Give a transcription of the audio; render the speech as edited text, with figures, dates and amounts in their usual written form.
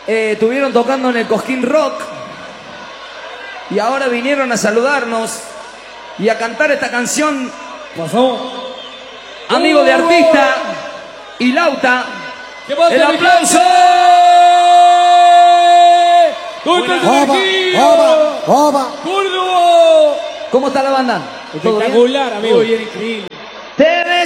estuvieron tocando en el Cosquín Rock y ahora vinieron a saludarnos y a cantar esta canción. Pasó. Amigo de artista y Lauta. ¡El aplauso! ¡Oba! ¿Cómo está la banda? Espectacular, amigo. Muy bien, increíble.